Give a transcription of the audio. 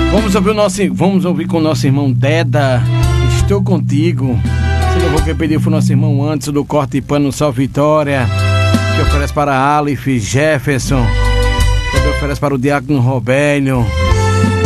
Vamos ouvir com o nosso irmão Deda, Estou Contigo. Esse louvor que pediu foi o nosso irmão Anderson do Corte e Pano Sal Vitória, que oferece para Aleph Jefferson, também oferece para o Diácono Robélio.